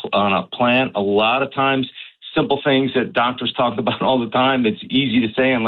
on a plan. A lot of times, simple things that doctors talk about all the time, it's easy to say and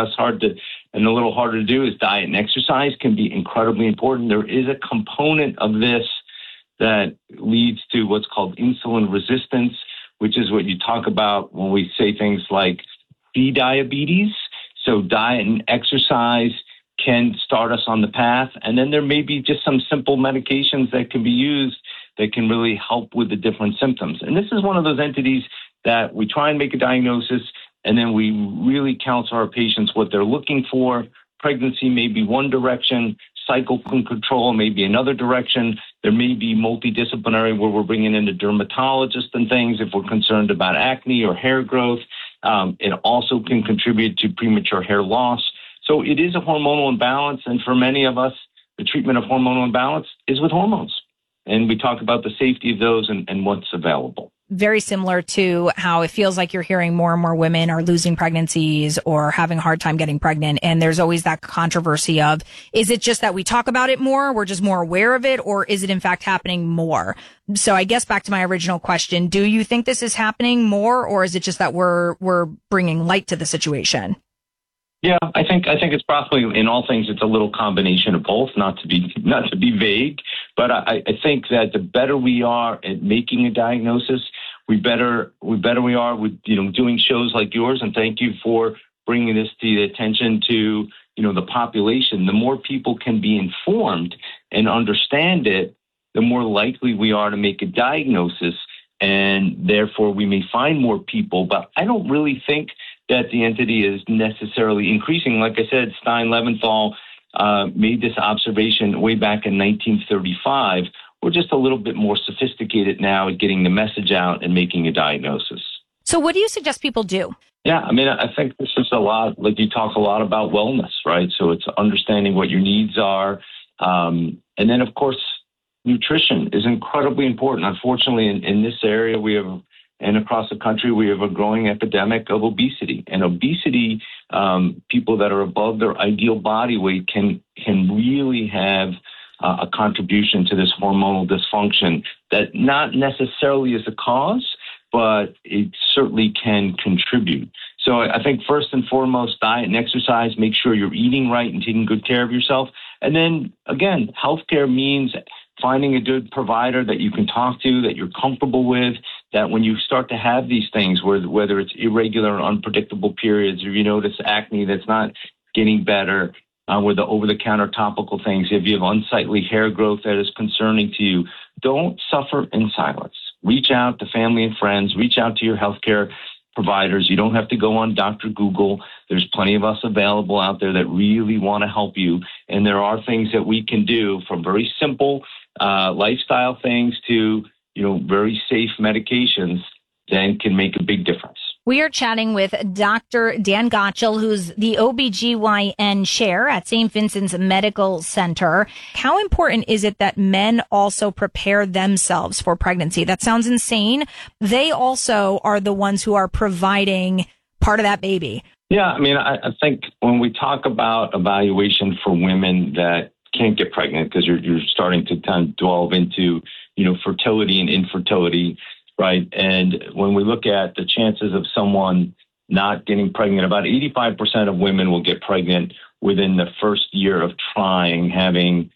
a little harder to do, is diet and exercise can be incredibly important. There is a component of this that leads to what's called insulin resistance, which is what you talk about when we say things like prediabetes. So diet and exercise can start us on the path. And then there may be just some simple medications that can be used that can really help with the different symptoms. And this is one of those entities that we try and make a diagnosis, and then we really counsel our patients what they're looking for. Pregnancy may be one direction, cycle control may be another direction. There may be multidisciplinary where we're bringing in a dermatologist and things if we're concerned about acne or hair growth. It also can contribute to premature hair loss. So it is a hormonal imbalance, and for many of us, the treatment of hormonal imbalance is with hormones. And we talk about the safety of those and what's available. Very similar to how it feels like you're hearing more and more women are losing pregnancies or having a hard time getting pregnant. And there's always that controversy of, is it just that we talk about it more, we're just more aware of it, or is it in fact happening more? So I guess back to my original question, do you think this is happening more, or is it just that we're bringing light to the situation? Yeah, I think it's probably in all things it's a little combination of both. Not to be vague, but I think that the better we are at making a diagnosis, we better we are with doing shows like yours. And thank you for bringing this to the attention to the population. The more people can be informed and understand it, the more likely we are to make a diagnosis, and therefore we may find more people. But I don't really think that the entity is necessarily increasing. Like I said, Stein-Leventhal made this observation way back in 1935. We're just a little bit more sophisticated now at getting the message out and making a diagnosis. So what do you suggest people do? Yeah, I mean, I think this is a lot, like you talk a lot about wellness, right? So it's understanding what your needs are. And then, of course, nutrition is incredibly important. Unfortunately, in this area, and across the country, we have a growing epidemic of obesity. And obesity, people that are above their ideal body weight can really have a contribution to this hormonal dysfunction that not necessarily is a cause, but it certainly can contribute. So I think first and foremost, diet and exercise, make sure you're eating right and taking good care of yourself. And then, again, healthcare means finding a good provider that you can talk to, that you're comfortable with, that when you start to have these things, whether it's irregular or unpredictable periods, or you notice acne that's not getting better, with the over-the-counter topical things, if you have unsightly hair growth that is concerning to you, don't suffer in silence. Reach out to family and friends. Reach out to your healthcare providers. You don't have to go on Dr. Google. There's plenty of us available out there that really want to help you. And there are things that we can do, from very simple lifestyle things to, very safe medications that can make a big difference. We are chatting with Dr. Dan Gottschall, who's the OBGYN chair at St. Vincent's Medical Center. How important is it that men also prepare themselves for pregnancy? That sounds insane. They also are the ones who are providing part of that baby. Yeah, I mean, I think when we talk about evaluation for women that can't get pregnant, because you're starting to kind of delve into, fertility and infertility, right? And when we look at the chances of someone not getting pregnant, about 85% of women will get pregnant within the first year of trying, having,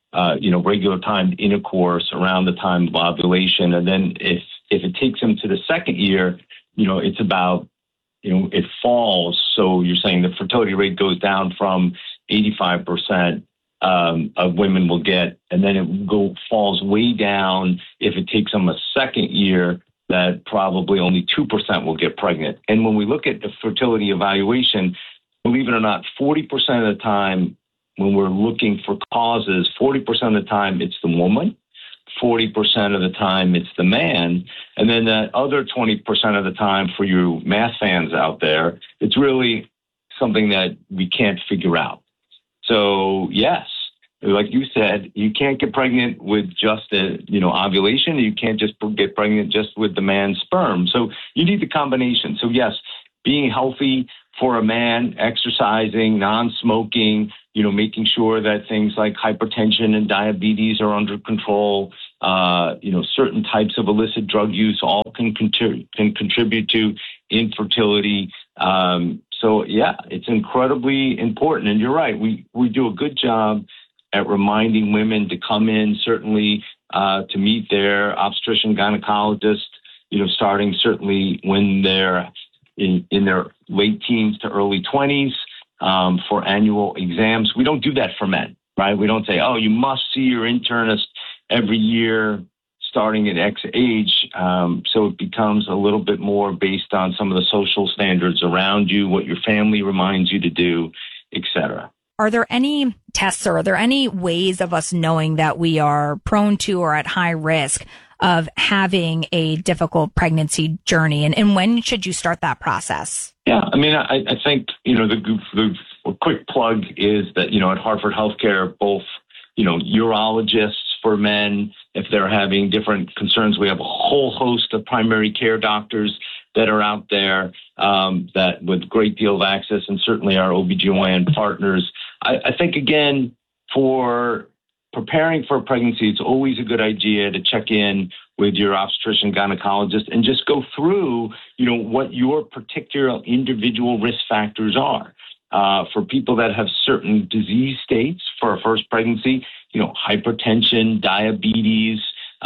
regular timed intercourse around the time of ovulation. And then if it takes them to the second year, it's about, it falls. So you're saying the fertility rate goes down from 85% of women will get, and then it falls way down. If it takes them a second year, that probably only 2% will get pregnant. And when we look at the fertility evaluation, believe it or not, 40% of the time when we're looking for causes, 40% of the time it's the woman, 40% of the time it's the man, and then that other 20% of the time, for you math fans out there, it's really something that we can't figure out. So yes, like you said, you can't get pregnant with just ovulation. You can't just get pregnant just with the man's sperm. So you need the combination. So yes, being healthy for a man, exercising, non-smoking, making sure that things like hypertension and diabetes are under control, certain types of illicit drug use all can contribute to infertility. It's incredibly important. And you're right. We do a good job at reminding women to come in, certainly to meet their obstetrician gynecologist, starting certainly when they're in their late teens to early 20s for annual exams. We don't do that for men, right? We don't say, oh, you must see your internist every year starting at X age. So it becomes a little bit more based on some of the social standards around you, what your family reminds you to do, et cetera. Are there any tests or are there any ways of us knowing that we are prone to or at high risk of having a difficult pregnancy journey? And when should you start that process? Yeah, I mean, I think, the quick plug is that, at Hartford Healthcare, both, urologists for men, if they're having different concerns, we have a whole host of primary care doctors that are out there that with a great deal of access, and certainly our OBGYN partners. I think, again, for preparing for a pregnancy, it's always a good idea to check in with your obstetrician gynecologist and just go through, what your particular individual risk factors are. For people that have certain disease states for a first pregnancy, hypertension, diabetes,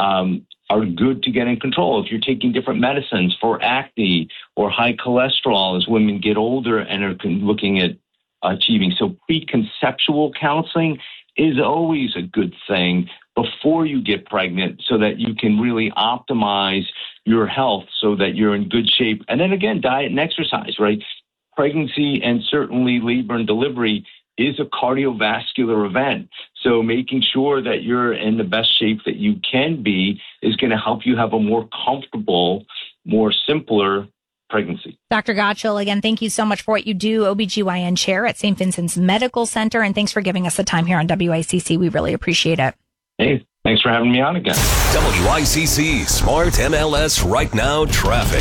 are good to get in control. If you're taking different medicines for acne or high cholesterol as women get older and are looking at achieving. So preconceptual counseling is always a good thing before you get pregnant so that you can really optimize your health so that you're in good shape. And then again, diet and exercise, right? Pregnancy and certainly labor and delivery is a cardiovascular event. So making sure that you're in the best shape that you can be is going to help you have a more comfortable, more simpler pregnancy. Dr. Gottschall, again, thank you so much for what you do, OBGYN chair at St. Vincent's Medical Center, and thanks for giving us the time here on WICC. We really appreciate it. Hey, thanks for having me on again. WICC Smart MLS Right Now Traffic.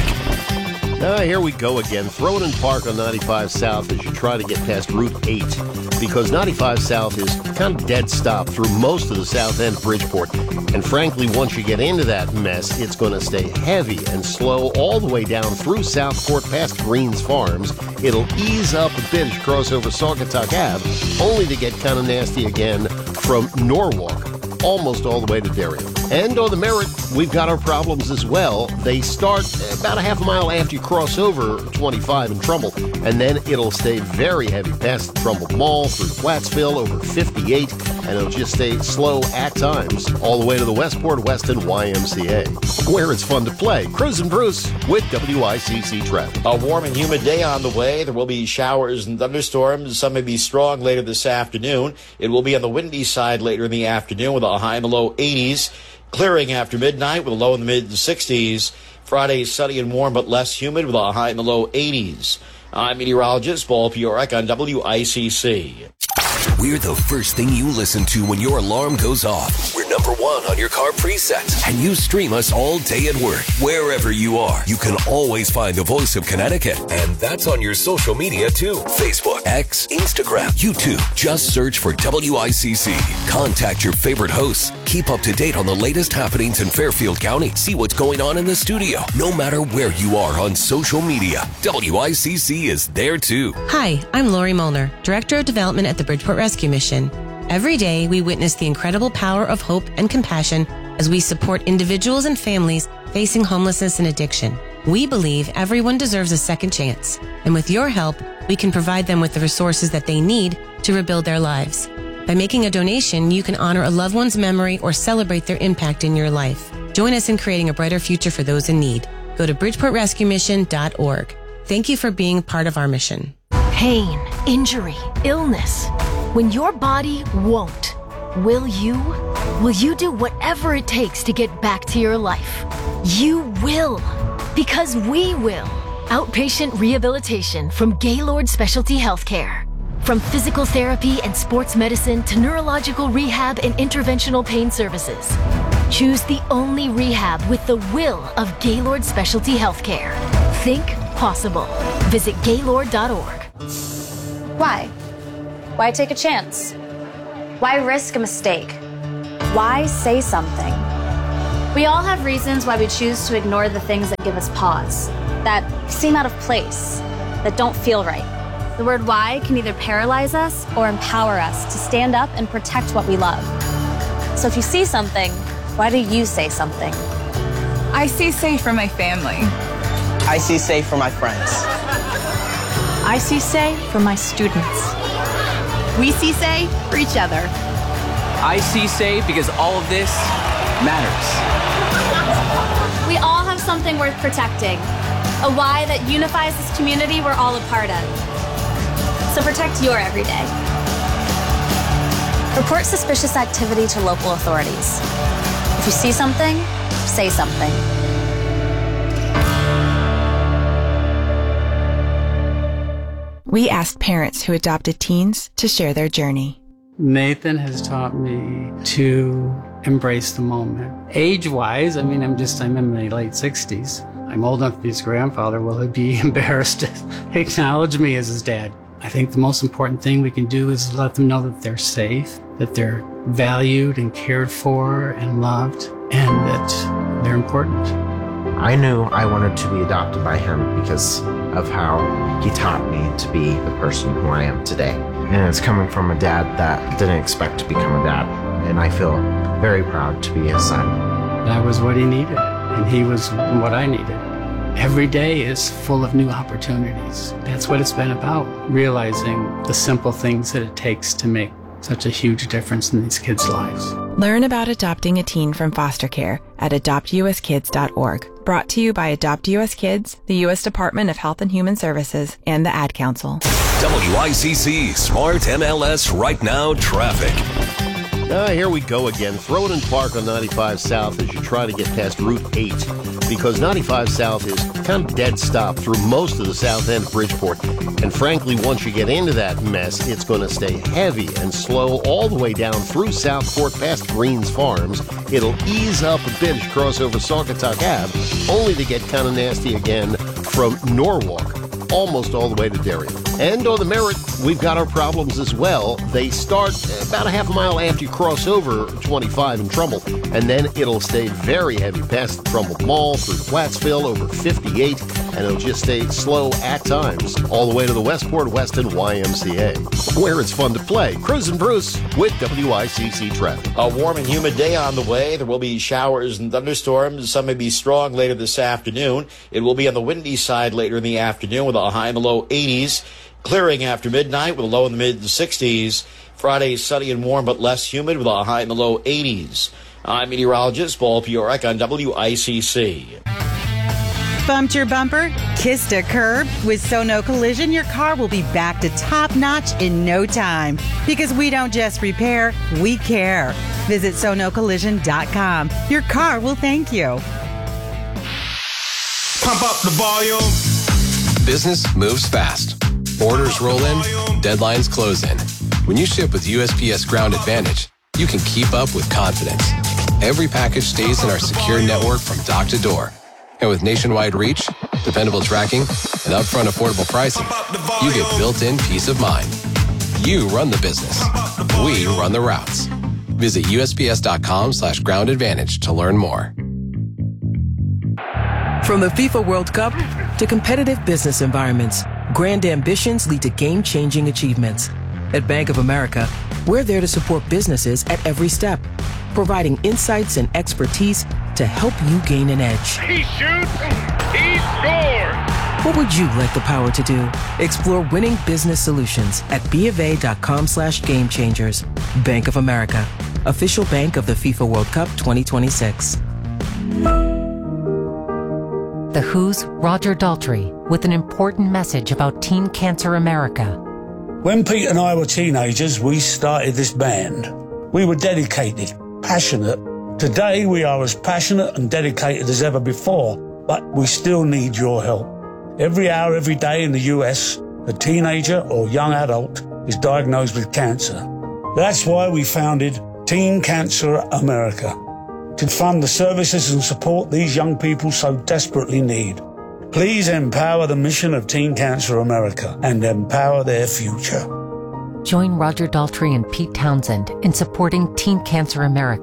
Here we go again. Throden Park on 95 South as you try to get past Route 8 because 95 South is kind of dead stop through most of the south end of Bridgeport. And frankly, once you get into that mess, it's going to stay heavy and slow all the way down through Southport past Greens Farms. It'll ease up a bit as you cross over Saugatuck Ave, only to get kind of nasty again from Norwalk almost all the way to Darien. And on the Merritt, we've got our problems as well. They start about a half a mile after you cross over 25 in Trumbull, and then it'll stay very heavy past the Trumbull Mall, through Plattsville, over 58, and it'll just stay slow at times all the way to the Westport Weston YMCA, where it's fun to play. Cruz and Bruce with WICC traffic. A warm and humid day on the way. There will be showers and thunderstorms. Some may be strong later this afternoon. It will be on the windy side later in the afternoon with a high in the low 80s. Clearing after midnight with a low in the mid-60s. Friday, sunny and warm but less humid with a high in the low 80s. I'm meteorologist Paul Piorek on WICC. We're the first thing you listen to when your alarm goes off. We're number one on your car presets. And you stream us all day at work. Wherever you are, you can always find the voice of Connecticut. And that's on your social media, too. Facebook, X, Instagram, YouTube. Just search for WICC. Contact your favorite hosts. Keep up to date on the latest happenings in Fairfield County. See what's going on in the studio. No matter where you are on social media, WICC is there, too. Hi, I'm Lori Molnar, Director of Development at the Bridgeport Rescue Mission. Every day, we witness the incredible power of hope and compassion as we support individuals and families facing homelessness and addiction. We believe everyone deserves a second chance, and with your help, we can provide them with the resources that they need to rebuild their lives. By making a donation, you can honor a loved one's memory or celebrate their impact in your life. Join us in creating a brighter future for those in need. Go to bridgeportrescuemission.org. Thank you for being part of our mission. Pain, injury, illness. When your body won't, will you? Will you do whatever it takes to get back to your life? You will, because we will. Outpatient rehabilitation from Gaylord Specialty Healthcare. From physical therapy and sports medicine to neurological rehab and interventional pain services. Choose the only rehab with the will of Gaylord Specialty Healthcare. Think possible. Visit Gaylord.org. Why? Why take a chance? Why risk a mistake? Why say something? We all have reasons why we choose to ignore the things that give us pause, that seem out of place, that don't feel right. The word why can either paralyze us or empower us to stand up and protect what we love. So if you see something, why do you say something? I see safe for my family. I see safe for my friends. I see say for my students. We see say for each other. I see say because all of this matters. We all have something worth protecting, a why that unifies this community we're all a part of. So protect your everyday. Report suspicious activity to local authorities. If you see something, say something. We asked parents who adopted teens to share their journey. Nathan has taught me to embrace the moment. Age-wise, I'm in my late 60s. I'm old enough to be his grandfather. Will he be embarrassed to acknowledge me as his dad? I think the most important thing we can do is let them know that they're safe, that they're valued and cared for and loved, and that they're important. I knew I wanted to be adopted by him because of how he taught me to be the person who I am today. And it's coming from a dad that didn't expect to become a dad. And I feel very proud to be his son. That was what he needed, and he was what I needed. Every day is full of new opportunities. That's what it's been about, realizing the simple things that it takes to make such a huge difference in these kids' lives. Learn about adopting a teen from foster care at adoptuskids.org. Brought to you by Adopt US Kids, the U.S. Department of Health and Human Services, and the Ad Council. WICC Smart MLS Right Now Traffic. Here we go again. Throden Park on 95 South as you try to get past Route 8, because 95 South is kind of dead stop through most of the south end of Bridgeport. And frankly, once you get into that mess, it's going to stay heavy and slow all the way down through Southport past Greens Farms. It'll ease up a bit as you cross over Saugatuck Ave, only to get kind of nasty again from Norwalk, almost all the way to Darien. And on the Merritt, we've got our problems as well. They start about a half a mile after you cross over 25 in Trumbull, and then it'll stay very heavy past the Trumbull Mall, through Plattsville, over 58, and it'll just stay slow at times, all the way to the Westport Weston YMCA, where it's fun to play. Cruz and Bruce with WICC Traffic. A warm and humid day on the way. There will be showers and thunderstorms. Some may be strong later this afternoon. It will be on the windy side later in the afternoon with a high in the low 80s. Clearing after midnight with a low in the mid-60s. Friday sunny and warm but less humid with a high in the low 80s. I'm meteorologist Paul Piorek on WICC. Bumped your bumper? Kissed a curb? With Sono Collision, your car will be back to top notch in no time. Because we don't just repair, we care. Visit sonocollision.com. Your car will thank you. Pump up the volume. Business moves fast. Orders roll in, deadlines close in. When you ship with USPS Ground Advantage, you can keep up with confidence. Every package stays in our secure network from dock to door. And with nationwide reach, dependable tracking, and upfront affordable pricing, you get built-in peace of mind. You run the business. We run the routes. Visit USPS.com/Ground Advantage to learn more. From the FIFA World Cup to competitive business environments, grand ambitions lead to game-changing achievements. At Bank of America, we're there to support businesses at every step, providing insights and expertise to help you gain an edge. He shoots, he scores. What would you like the power to do? Explore winning business solutions at BofA.com/gamechangers. Bank of America, official bank of the FIFA World Cup 2026. The Who's Roger Daltrey with an important message about Teen Cancer America. When Pete and I were teenagers, we started this band. We were dedicated, passionate. Today, we are as passionate and dedicated as ever before, but we still need your help. Every hour, every day in the US, a teenager or young adult is diagnosed with cancer. That's why we founded Teen Cancer America, to fund the services and support these young people so desperately need. Please empower the mission of Teen Cancer America and empower their future. Join Roger Daltrey and Pete Townsend in supporting Teen Cancer America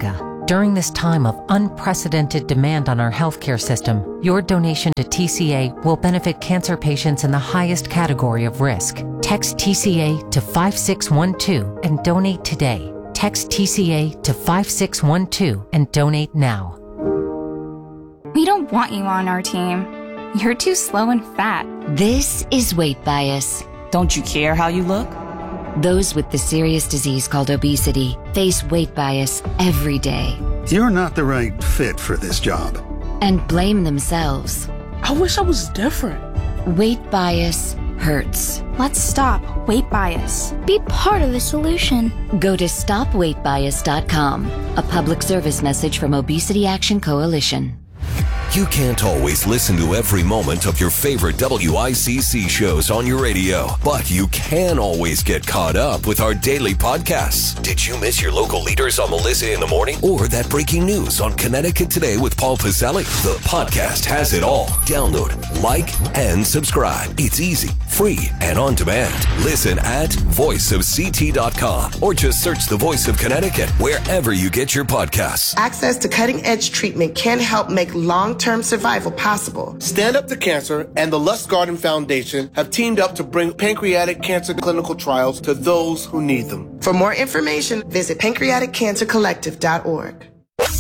During this time of unprecedented demand on our healthcare system, your donation to TCA will benefit cancer patients in the highest category of risk. Text TCA to 5612 and donate today. Text TCA to 5612 and donate now. We don't want you on our team. You're too slow and fat. This is weight bias. Don't you care how you look? Those with the serious disease called obesity face weight bias every day. You're not the right fit for this job. And blame themselves. I wish I was different. Weight bias hurts. Let's stop weight bias. Be part of the solution. Go to stopweightbias.com. A public service message from Obesity Action Coalition. You can't always listen to every moment of your favorite WICC shows on your radio, but you can always get caught up with our daily podcasts. Did you miss your local leaders on Melissa in the Morning? Or that breaking news on Connecticut Today with Paul Pizzelli? The podcast has it all. Download, like, and subscribe. It's easy, free, and on demand. Listen at voiceofct.com or just search the Voice of Connecticut wherever you get your podcasts. Access to cutting-edge treatment can help make long-term survival possible. Stand Up to Cancer and the Lustgarten Foundation have teamed up to bring pancreatic cancer clinical trials to those who need them. For more information, visit pancreaticcancercollective.org.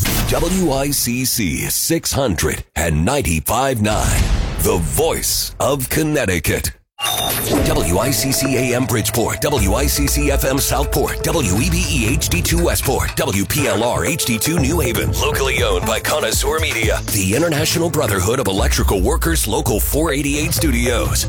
WICC 695.9, the Voice of Connecticut. WICC AM Bridgeport, WICC FM Southport, WEBE HD2 Westport, WPLR HD2 New Haven. Locally owned by Connoisseur Media, the International Brotherhood of Electrical Workers, Local 488 Studios.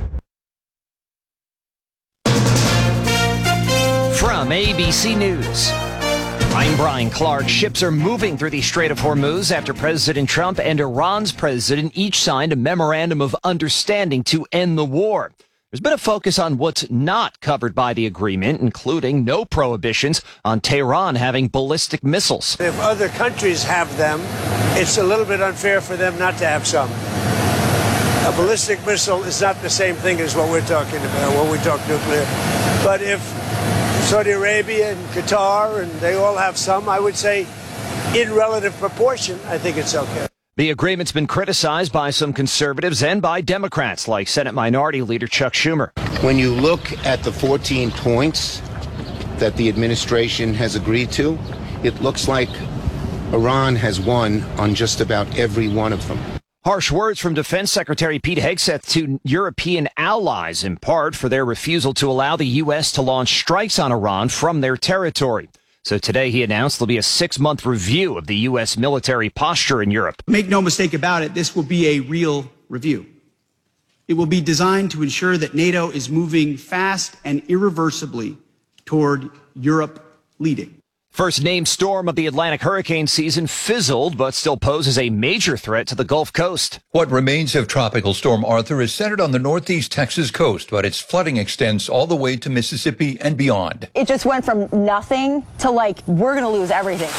From ABC News, I'm Brian Clark. Ships are moving through the Strait of Hormuz after President Trump and Iran's president each signed a memorandum of understanding to end the war. There's been a focus on what's not covered by the agreement, including no prohibitions on Tehran having ballistic missiles. If other countries have them, it's a little bit unfair for them not to have some. A ballistic missile is not the same thing as what we're talking about when we talk nuclear. But if Saudi Arabia and Qatar, and they all have some, I would say in relative proportion, I think it's okay. The agreement's been criticized by some conservatives and by Democrats like Senate Minority Leader Chuck Schumer. When you look at the 14 points that the administration has agreed to, it looks like Iran has won on just about every one of them. Harsh words from Defense Secretary Pete Hegseth to European allies, in part for their refusal to allow the U.S. to launch strikes on Iran from their territory. So today he announced there'll be a 6-month review of the U.S. military posture in Europe. Make no mistake about it, this will be a real review. It will be designed to ensure that NATO is moving fast and irreversibly toward Europe leading. First named storm of the Atlantic hurricane season fizzled, but still poses a major threat to the Gulf Coast. What remains of Tropical Storm Arthur is centered on the northeast Texas coast, but its flooding extends all the way to Mississippi and beyond. It just went from nothing to we're going to lose everything.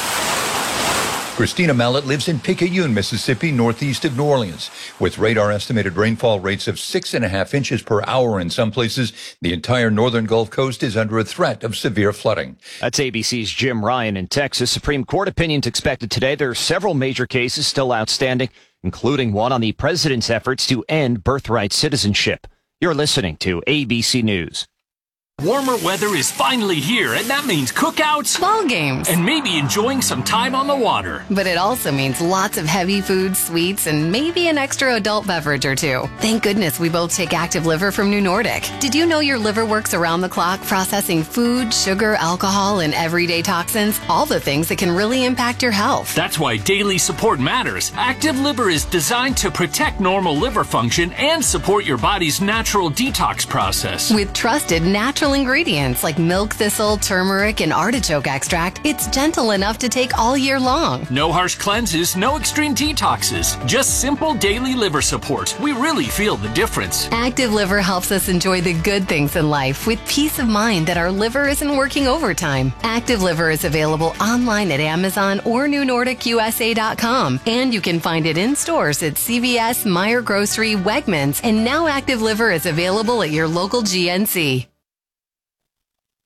Christina Mallett lives in Picayune, Mississippi, northeast of New Orleans. With radar estimated rainfall rates of 6.5 inches per hour in some places, the entire northern Gulf Coast is under a threat of severe flooding. That's ABC's Jim Ryan in Texas. Supreme Court opinions expected today. There are several major cases still outstanding, including one on the president's efforts to end birthright citizenship. You're listening to ABC News. Warmer weather is finally here, and that means cookouts, ball games, and maybe enjoying some time on the water. But it also means lots of heavy foods, sweets, and maybe an extra adult beverage or two. Thank goodness we both take Active Liver from New Nordic. Did you know your liver works around the clock processing food, sugar, alcohol, and everyday toxins? All the things that can really impact your health. That's why daily support matters. Active Liver is designed to protect normal liver function and support your body's natural detox process. With trusted natural ingredients like milk thistle, turmeric, and artichoke extract, it's gentle enough to take all year long. No harsh cleanses, no extreme detoxes, just simple daily liver support. We really feel the difference. Active Liver helps us enjoy the good things in life with peace of mind that our liver isn't working overtime. Active Liver is available online at Amazon or NewNordicUSA.com, and you can find it in stores at CVS, Meijer Grocery, Wegmans, and now Active Liver is available at your local GNC.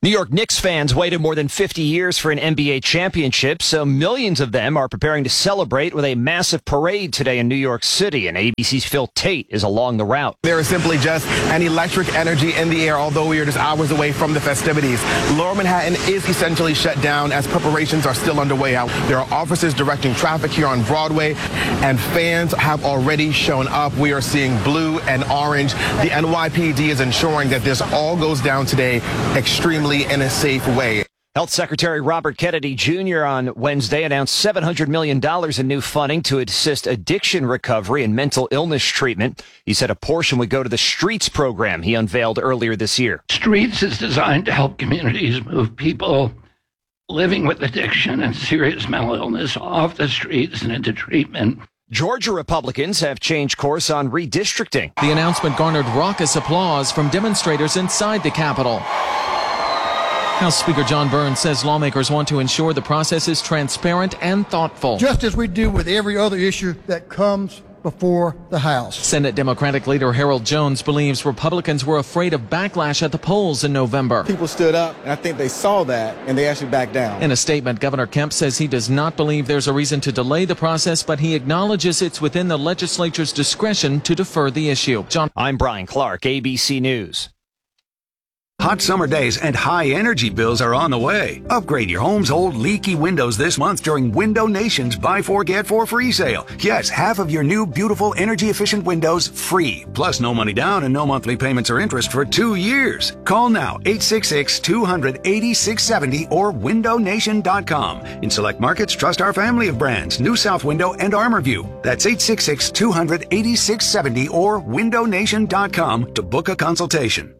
New York Knicks fans waited more than 50 years for an NBA championship, so millions of them are preparing to celebrate with a massive parade today in New York City, and ABC's Phil Tate is along the route. There is simply just an electric energy in the air, although we are just hours away from the festivities. Lower Manhattan is essentially shut down as preparations are still underway. There are officers directing traffic here on Broadway, and fans have already shown up. We are seeing blue and orange. The NYPD is ensuring that this all goes down today extremely in a safe way. Health Secretary Robert Kennedy Jr. on Wednesday announced $700 million in new funding to assist addiction recovery and mental illness treatment. He said a portion would go to the Streets program he unveiled earlier this year. Streets is designed to help communities move people living with addiction and serious mental illness off the streets and into treatment. Georgia Republicans have changed course on redistricting. The announcement garnered raucous applause from demonstrators inside the Capitol. House Speaker John Burns says lawmakers want to ensure the process is transparent and thoughtful. Just as we do with every other issue that comes before the House. Senate Democratic leader Harold Jones believes Republicans were afraid of backlash at the polls in November. People stood up, and I think they saw that, and they actually backed down. In a statement, Governor Kemp says he does not believe there's a reason to delay the process, but he acknowledges it's within the legislature's discretion to defer the issue. I'm Brian Clark, ABC News. Hot summer days and high energy bills are on the way. Upgrade your home's old leaky windows this month during Window Nation's Buy 4 Get 4 free sale. Yes, half of your new beautiful energy efficient windows free. Plus no money down and no monthly payments or interest for 2 years. Call now 866-200-8670 or windownation.com. In select markets, trust our family of brands, New South Window and ArmorView. That's 866-200-8670 or windownation.com to book a consultation.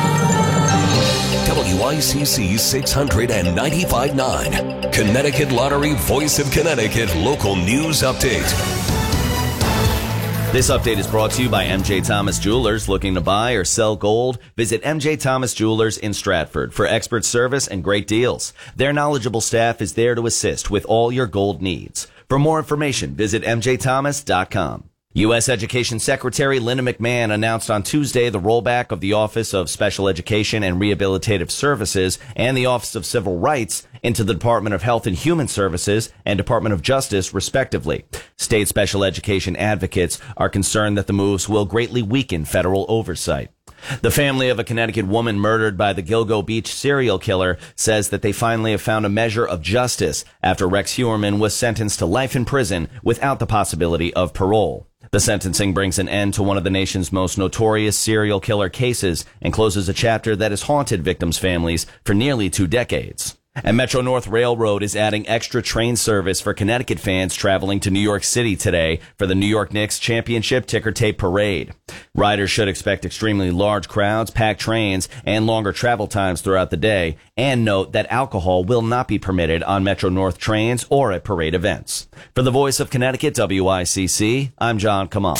WICC 695.9, Connecticut Lottery Voice of Connecticut Local News Update. This update is brought to you by MJ Thomas Jewelers. Looking to buy or sell gold? Visit MJ Thomas Jewelers in Stratford for expert service and great deals. Their knowledgeable staff is there to assist with all your gold needs. For more information, visit mjthomas.com. U.S. Education Secretary Linda McMahon announced on Tuesday the rollback of the Office of Special Education and Rehabilitative Services and the Office of Civil Rights into the Department of Health and Human Services and Department of Justice, respectively. State special education advocates are concerned that the moves will greatly weaken federal oversight. The family of a Connecticut woman murdered by the Gilgo Beach serial killer says that they finally have found a measure of justice after Rex Heuermann was sentenced to life in prison without the possibility of parole. The sentencing brings an end to one of the nation's most notorious serial killer cases and closes a chapter that has haunted victims' families for nearly 2 decades. And Metro North Railroad is adding extra train service for Connecticut fans traveling to New York City today for the New York Knicks Championship Ticker Tape Parade. Riders should expect extremely large crowds, packed trains, and longer travel times throughout the day. And note that alcohol will not be permitted on Metro North trains or at parade events. For the Voice of Connecticut, WICC, I'm John Kamal.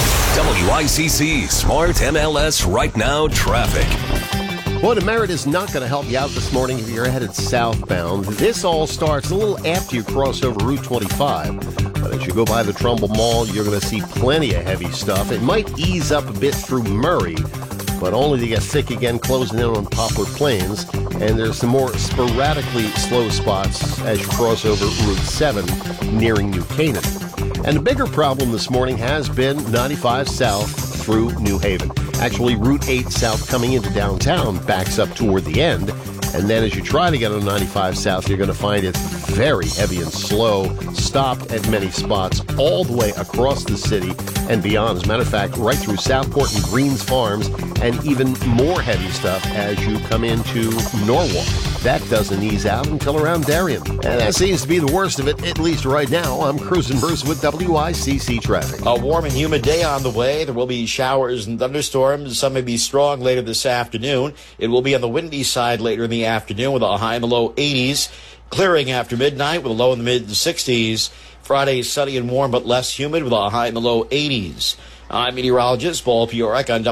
WICC Smart MLS Right Now Traffic. Well, the Merritt is not going to help you out this morning if you're headed southbound. This all starts a little after you cross over Route 25. But as you go by the Trumbull Mall, you're going to see plenty of heavy stuff. It might ease up a bit through Murray, but only to get thick again closing in on Poplar Plains. And there's some more sporadically slow spots as you cross over Route 7 nearing New Canaan. And the bigger problem this morning has been 95 south through New Haven. Actually, Route 8 south coming into downtown backs up toward the end. And then as you try to get on 95 south, you're going to find it's very heavy and slow, stopped at many spots all the way across the city and beyond. As a matter of fact, right through Southport and Greens Farms, and even more heavy stuff as you come into Norwalk. That doesn't ease out until around Darien. And that seems to be the worst of it, at least right now. I'm Cruising Bruce with WICC Traffic. A warm and humid day on the way. There will be showers and thunderstorms. Some may be strong later this afternoon. It will be on the windy side later in the afternoon with a high in the low 80s. Clearing after midnight with a low in the mid-60s. Friday sunny and warm but less humid with a high in the low 80s. I'm meteorologist Paul Piorek on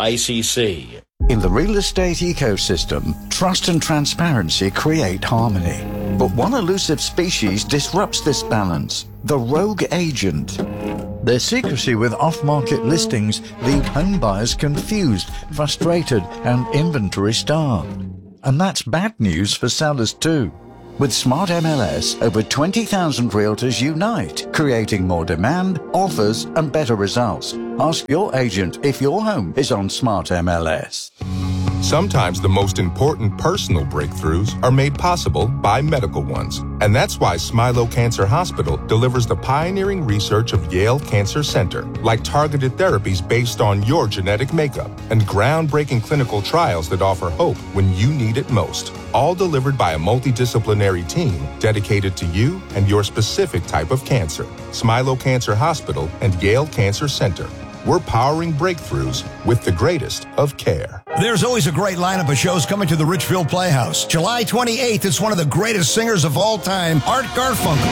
WICC. In the real estate ecosystem, trust and transparency create harmony. But one elusive species disrupts this balance: the rogue agent. Their secrecy with off-market listings leave home buyers confused, frustrated, and inventory-starved. And that's bad news for sellers too. With Smart MLS, over 20,000 realtors unite, creating more demand, offers, and better results. Ask your agent if your home is on Smart MLS. Sometimes the most important personal breakthroughs are made possible by medical ones. And that's why Smilow Cancer Hospital delivers the pioneering research of Yale Cancer Center, like targeted therapies based on your genetic makeup and groundbreaking clinical trials that offer hope when you need it most. All delivered by a multidisciplinary team dedicated to you and your specific type of cancer. Smilow Cancer Hospital and Yale Cancer Center. We're powering breakthroughs with the greatest of care. There's always a great lineup of shows coming to the Richfield Playhouse. July 28th, it's one of the greatest singers of all time, Art Garfunkel.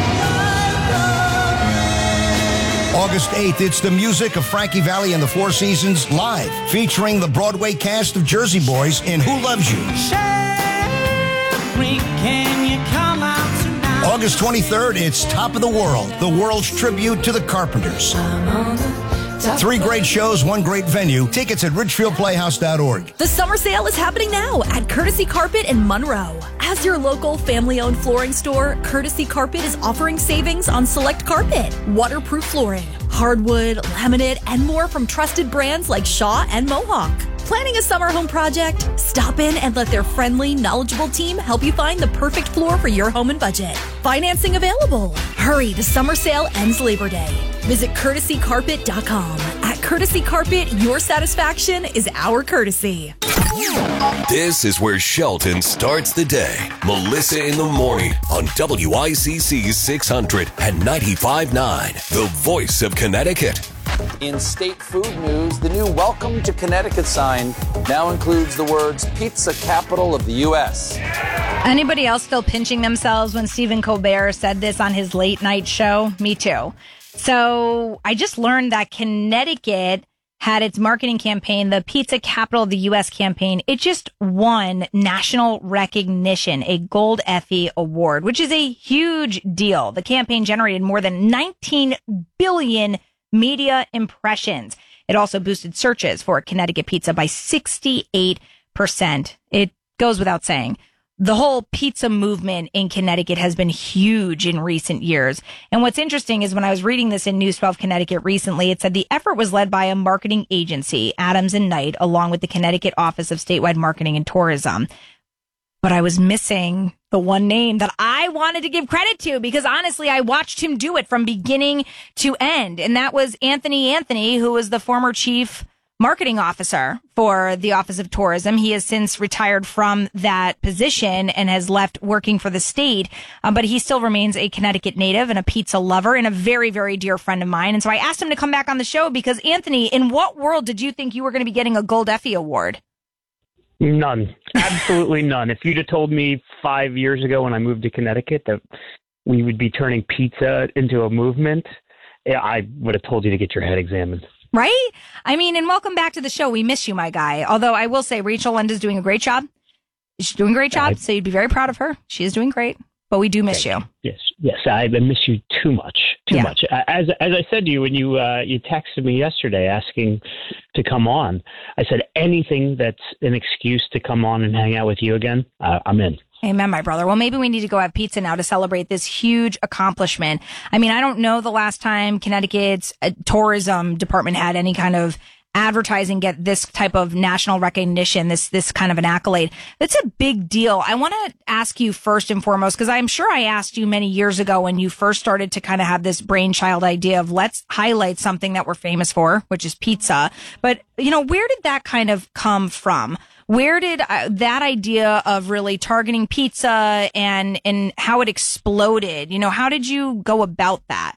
August 8th, it's the music of Frankie Valli and the Four Seasons live, featuring the Broadway cast of Jersey Boys in Who Loves You. Can you come out tonight? August 23rd, it's Top of the World, the world's tribute to the Carpenters. 3 great shows, 1 great venue. Tickets at richfieldplayhouse.org. The summer sale is happening now at Courtesy Carpet in Monroe. As your local family-owned flooring store, Courtesy Carpet is offering savings on select carpet, waterproof flooring, hardwood, laminate, and more from trusted brands like Shaw and Mohawk. Planning a summer home project? Stop in and let their friendly, knowledgeable team help you find the perfect floor for your home and budget. Financing available. Hurry, the summer sale ends Labor Day. Visit courtesycarpet.com. At Courtesy Carpet, your satisfaction is our courtesy. This is where Shelton starts the day. Melissa in the morning on WICC 600 and 95.9, the voice of Connecticut. In state food news, the new Welcome to Connecticut sign now includes the words Pizza Capital of the U.S. Anybody else still pinching themselves when Stephen Colbert said this on his late night show? Me too. So I just learned that Connecticut had its marketing campaign, the Pizza Capital of the U.S. campaign. It just won national recognition, a Gold Effie Award, which is a huge deal. The campaign generated more than 19 billion media impressions. It also boosted searches for Connecticut pizza by 68%. It goes without saying. The whole pizza movement in Connecticut has been huge in recent years. And what's interesting is when I was reading this in News 12 Connecticut recently, it said the effort was led by a marketing agency, Adams and Knight, along with the Connecticut Office of Statewide Marketing and Tourism. But I was missing the one name that I wanted to give credit to because honestly, I watched him do it from beginning to end. And that was Anthony, who was the former chief marketing officer for the Office of Tourism. He has since retired from that position and has left working for the state. But he still remains a Connecticut native and a pizza lover and a very, very dear friend of mine. And so I asked him to come back on the show because Anthony, in what world did you think you were going to be getting a Gold Effie Award? None. Absolutely none. If you'd have told me 5 years ago when I moved to Connecticut that we would be turning pizza into a movement, I would have told you to get your head examined. Right? I mean, and welcome back to the show. We miss you, my guy. Although I will say Rachel Linda's doing a great job. She's doing a great job, so you'd be very proud of her. She is doing great, but we do miss you. Yes. I miss you too much. As I said to you when you texted me yesterday asking to come on, I said anything that's an excuse to come on and hang out with you again, I'm in. Amen, my brother. Well, maybe we need to go have pizza now to celebrate this huge accomplishment. I mean, I don't know the last time Connecticut's tourism department had any kind of advertising get this type of national recognition, this kind of an accolade. That's a big deal. I want to ask you first and foremost, because I'm sure I asked you many years ago when you first started to kind of have this brainchild idea of let's highlight something that we're famous for, which is pizza. But, you know, where did that kind of come from? Where did that idea of really targeting pizza and how it exploded? You know, how did you go about that?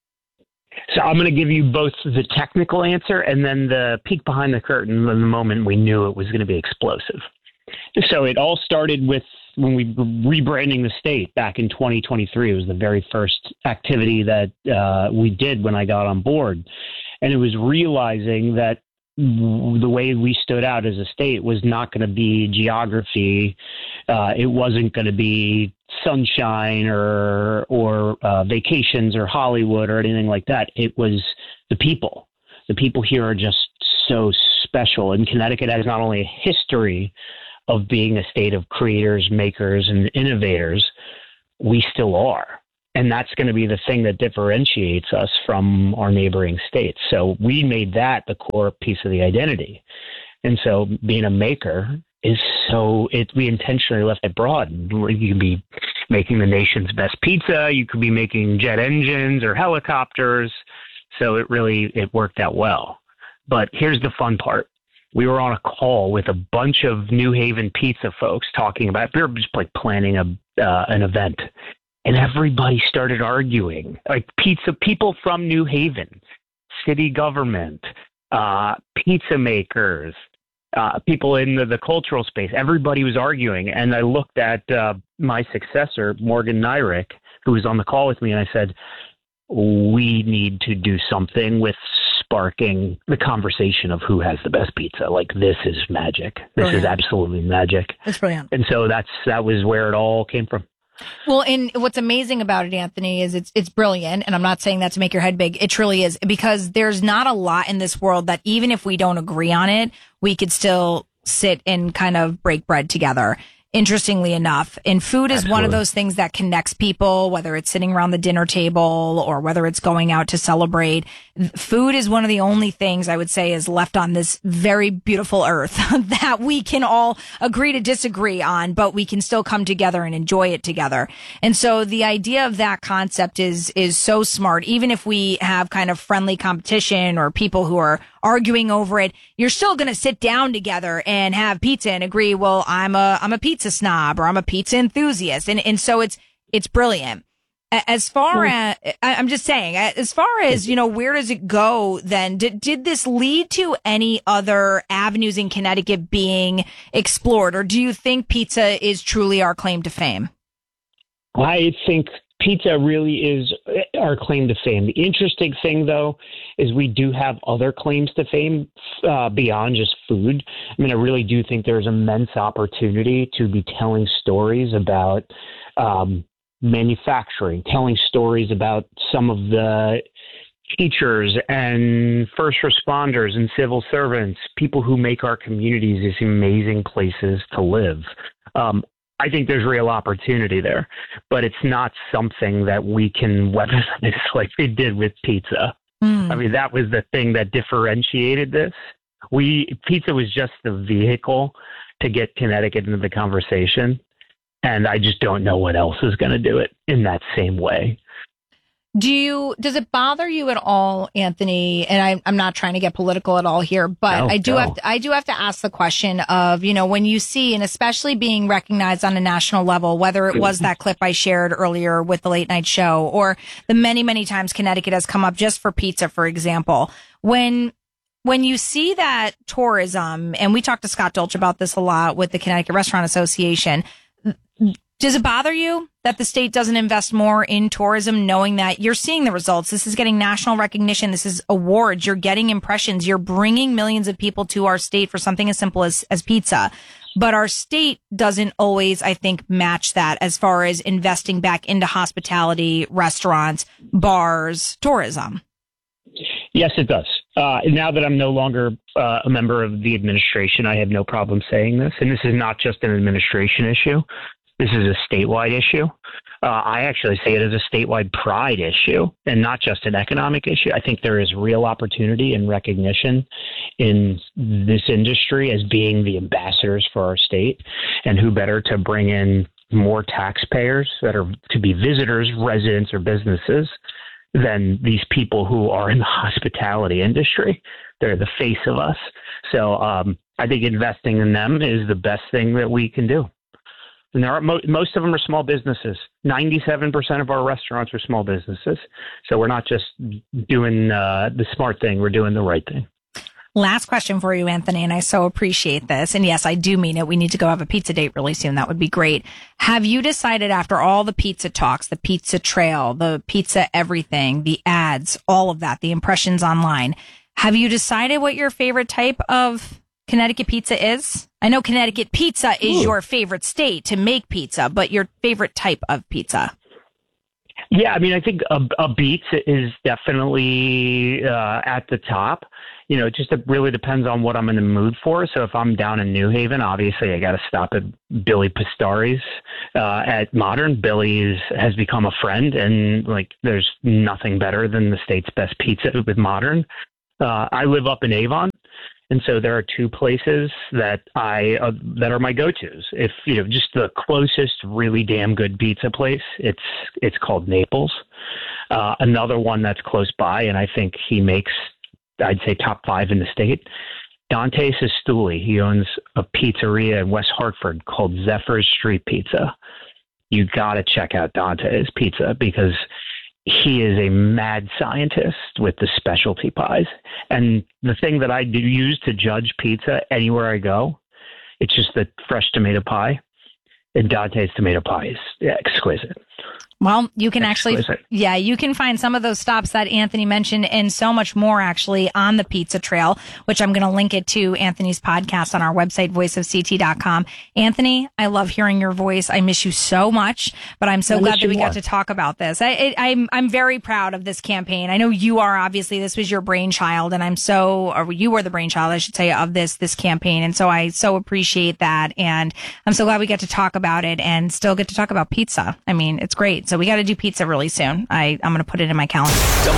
So I'm going to give you both the technical answer and then the peek behind the curtain in the moment we knew it was going to be explosive. So it all started with when we were rebranding the state back in 2023. It was the very first activity that we did when I got on board. And it was realizing that the way we stood out as a state was not going to be geography. It wasn't going to be sunshine or vacations or Hollywood or anything like that. It was the people. The people here are just so special. And Connecticut has not only a history of being a state of creators, makers, and innovators, we still are. And that's going to be the thing that differentiates us from our neighboring states. So we made that the core piece of the identity. And so being a maker is we intentionally left it broad. You could be making the nation's best pizza. You could be making jet engines or helicopters. So it worked out well. But here's the fun part. We were on a call with a bunch of New Haven pizza folks talking about, we were just like planning an event. And everybody started arguing, like people from New Haven, city government, pizza makers, people in the cultural space. Everybody was arguing. And I looked at my successor, Morgan Nyrick, who was on the call with me, and I said, we need to do something with sparking the conversation of who has the best pizza. Like, this is magic. This is absolutely magic. That's brilliant. And so that was where it all came from. Well, and what's amazing about it, Anthony, is it's brilliant. And I'm not saying that to make your head big. It truly is, because there's not a lot in this world that even if we don't agree on it, we could still sit and kind of break bread together. Interestingly enough, and food is one of those things that connects people, whether it's sitting around the dinner table or whether it's going out to celebrate. Food is one of the only things I would say is left on this very beautiful earth that we can all agree to disagree on, but we can still come together and enjoy it together. And so the idea of that concept is so smart. Even if we have kind of friendly competition or people who are arguing over it, you're still going to sit down together and have pizza and agree, well, I'm a pizza snob or I'm a pizza enthusiast. And so it's brilliant. As far as, I'm just saying, as far as, where does it go then? Did this lead to any other avenues in Connecticut being explored? Or do you think pizza is truly our claim to fame? I think pizza really is our claim to fame. The interesting thing, though, is we do have other claims to fame beyond just food. I mean, I really do think there's immense opportunity to be telling stories about manufacturing, telling stories about some of the teachers and first responders and civil servants, people who make our communities these amazing places to live. I think there's real opportunity there, but it's not something that we can weaponize like we did with pizza. I mean, that was the thing that differentiated this. Pizza was just the vehicle to get Connecticut into the conversation. And I just don't know what else is going to do it in that same way. Does it bother you at all, Anthony? And I'm not trying to get political at all here, but I do have to ask the question of, when you see, and especially being recognized on a national level, whether it was that clip I shared earlier with the late night show or the many, many times Connecticut has come up just for pizza, for example, when you see that tourism, and we talked to Scott Dolch about this a lot with the Connecticut Restaurant Association, does it bother you that the state doesn't invest more in tourism, knowing that you're seeing the results? This is getting national recognition. This is awards. You're getting impressions. You're bringing millions of people to our state for something as simple as pizza. But our state doesn't always, I think, match that as far as investing back into hospitality, restaurants, bars, tourism. Yes, it does. Now that I'm no longer a member of the administration, I have no problem saying this. And this is not just an administration issue. This is a statewide issue. I actually see it as a statewide pride issue and not just an economic issue. I think there is real opportunity and recognition in this industry as being the ambassadors for our state, and who better to bring in more taxpayers that are to be visitors, residents, or businesses than these people who are in the hospitality industry. They're the face of us. So I think investing in them is the best thing that we can do. And there are most of them are small businesses. 97% of our restaurants are small businesses. So we're not just doing the smart thing. We're doing the right thing. Last question for you, Anthony, and I so appreciate this. And yes, I do mean it. We need to go have a pizza date really soon. That would be great. Have you decided, after all the pizza talks, the pizza trail, the pizza everything, the ads, all of that, the impressions online, have you decided what your favorite type of Connecticut pizza is? I know Connecticut pizza is your favorite state to make pizza, but your favorite type of pizza? Yeah, I mean, I think a Beets is definitely at the top. it just really depends on what I'm in the mood for. So if I'm down in New Haven, obviously I got to stop at Billy Pastari's at Modern. Billy has become a friend, and there's nothing better than the state's best pizza with Modern. I live up in Avon, and so there are two places that that are my go-tos. If just the closest really damn good pizza place, it's called Naples. Another one that's close by, and I think he makes, I'd say, top 5 in the state. Dante Sestouli. He owns a pizzeria in West Hartford called Zephyr's Street Pizza. You got to check out Dante's Pizza because he is a mad scientist with the specialty pies. And the thing that I do use to judge pizza anywhere I go, it's just the fresh tomato pie. And Dante's tomato pie is exquisite. Well, you can you can find some of those stops that Anthony mentioned and so much more actually on the Pizza Trail, which I'm going to link it to Anthony's podcast on our website, voiceofct.com. Anthony, I love hearing your voice. I miss you so much, but I'm so glad that we got to talk about this. I'm very proud of this campaign. I know you are, obviously. This was your brainchild, and you were the brainchild, I should say, of this campaign. And so I so appreciate that. And I'm so glad we get to talk about it and still get to talk about pizza. I mean, it's great. So we got to do pizza really soon. I'm going to put it in my calendar.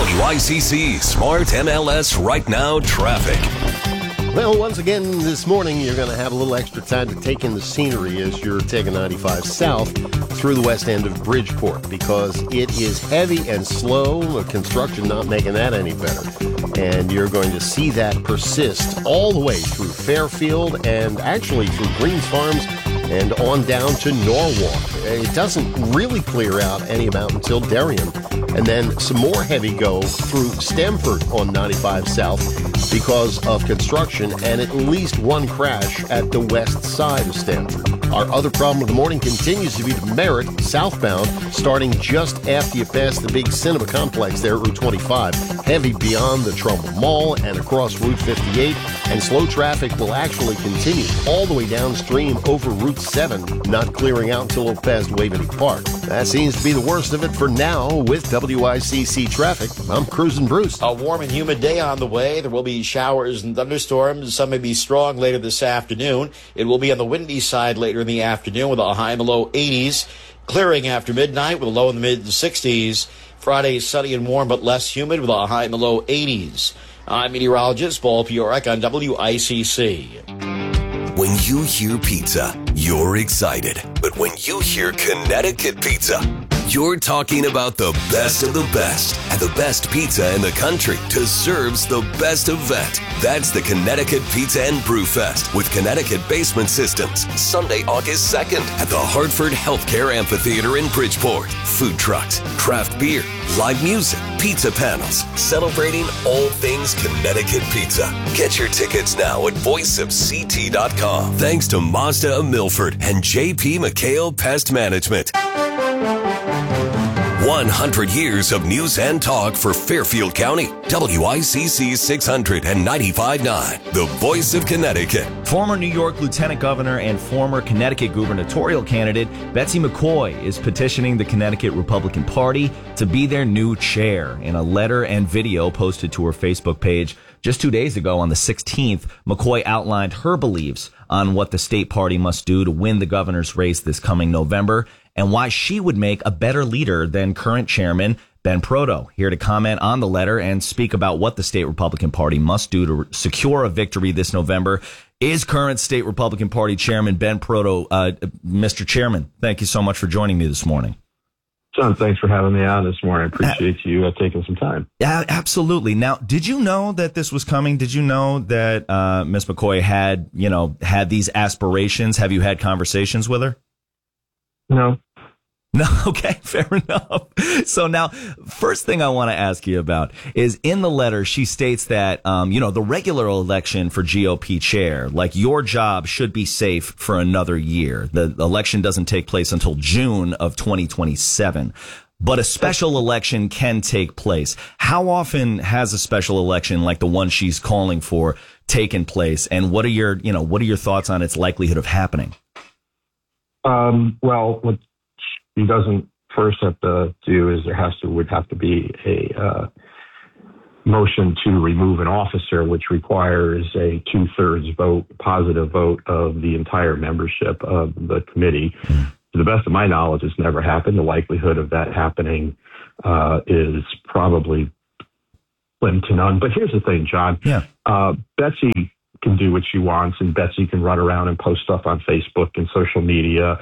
WICC Smart MLS Right Now Traffic. Well, once again this morning, you're going to have a little extra time to take in the scenery as you're taking 95 south through the west end of Bridgeport because it is heavy and slow. Construction not making that any better. And you're going to see that persist all the way through Fairfield and actually through Greens Farms and on down to Norwalk. It doesn't really clear out any amount until Darien. And then some more heavy go through Stamford on 95 South because of construction and at least one crash at the west side of Stamford. Our other problem of the morning continues to be the Merritt southbound, starting just after you pass the big cinema complex there at Route 25. Heavy beyond the Trumbull Mall and across Route 58. And slow traffic will actually continue all the way downstream over Route 7, not clearing out until past Waveney Park. That seems to be the worst of it for now with WICC traffic. I'm Cruising Bruce. A warm and humid day on the way. There will be showers and thunderstorms. Some may be strong later this afternoon. It will be on the windy side later in the afternoon with a high in the low 80s. Clearing after midnight with a low in the mid 60s. Friday sunny and warm but less humid with a high in the low 80s. I'm meteorologist Paul Piorek on WICC. When you hear pizza, you're excited. But when you hear Connecticut pizza, you're talking about the best of the best. And the best pizza in the country deserves the best event. That's the Connecticut Pizza and Brew Fest with Connecticut Basement Systems. Sunday, August 2nd at the Hartford Healthcare Amphitheater in Bridgeport. Food trucks, craft beer, live music, pizza panels, celebrating all things Connecticut pizza. Get your tickets now at voiceofct.com. Thanks to Mazda of Milford and JP McHale Pest Management. 100 years of news and talk for Fairfield County. WICC 695.9, the voice of Connecticut. Former New York Lieutenant Governor and former Connecticut gubernatorial candidate Betsy McCoy is petitioning the Connecticut Republican Party to be their new chair. In a letter and video posted to her Facebook page just 2 days ago on the 16th, McCoy outlined her beliefs on what the state party must do to win the governor's race this coming November, and why she would make a better leader than current chairman Ben Proto. Here to comment on the letter and speak about what the state Republican Party must do to secure a victory this November is current state Republican Party chairman Ben Proto. Mr. Chairman, thank you so much for joining me this morning. John, thanks for having me on this morning. I appreciate you taking some time. Yeah, absolutely. Now, did you know that this was coming? Did you know that Ms. McCoy had these aspirations? Have you had conversations with her? No. No, okay, fair enough. So now, first thing I want to ask you about is in the letter, she states that, the regular election for GOP chair, like your job should be safe for another year. The election doesn't take place until June of 2027. But a special election can take place. How often has a special election like the one she's calling for taken place? And what are your thoughts on its likelihood of happening? Well, what she doesn't first have to do is would have to be a motion to remove an officer, which requires a 2/3 vote, positive vote of the entire membership of the committee. To the best of my knowledge, it's never happened. The likelihood of that happening is probably slim to none. But here's the thing, John. Betsy can do what she wants, and Betsy can run around and post stuff on Facebook and social media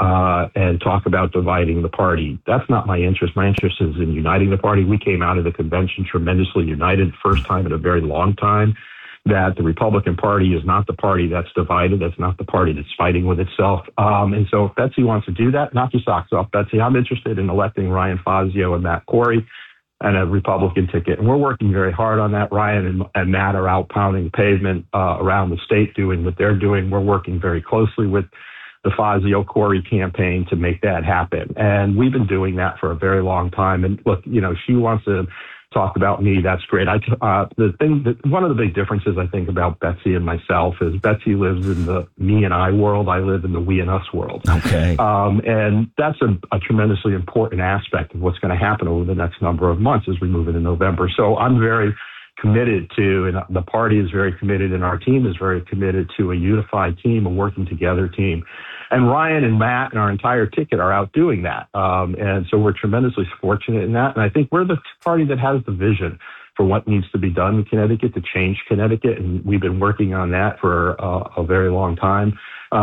and talk about dividing the party. That's not my interest. My interest is in uniting the party. We came out of the convention tremendously united, first time in a very long time, that the Republican Party is not the party that's divided. That's not the party that's fighting with itself. And so if Betsy wants to do that, knock your socks off, Betsy. I'm interested in electing Ryan Fazio and Matt Corey and a Republican ticket. And we're working very hard on that. Ryan and Matt are out pounding the pavement around the state doing what they're doing. We're working very closely with the Fazio Corey campaign to make that happen. And we've been doing that for a very long time. And look, she wants to talk about me. That's great. One of the big differences I think about Betsy and myself is Betsy lives in the me and I world. I live in the we and us world. Okay. And that's a tremendously important aspect of what's going to happen over the next number of months as we move into November. So I'm very committed to, and the party is very committed, and our team is very committed to a unified team, a working together team. And Ryan and Matt and our entire ticket are out doing that. And so we're tremendously fortunate in that. And I think we're the party that has the vision for what needs to be done in Connecticut to change Connecticut. And we've been working on that for a very long time.